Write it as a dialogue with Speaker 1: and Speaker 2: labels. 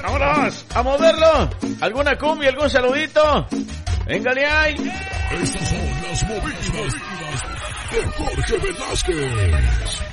Speaker 1: ¡Vámonos! ¡A moverlo! ¿Alguna cumbia, algún saludito? ¡Véngale ahí!
Speaker 2: Estas son las movidas de Jorge Velázquez.